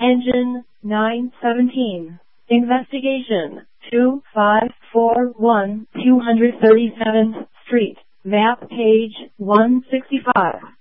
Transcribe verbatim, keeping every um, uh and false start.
Engine nine seventeen. Investigation two five four one two hundred thirty-seventh Street. Map page one sixty-five.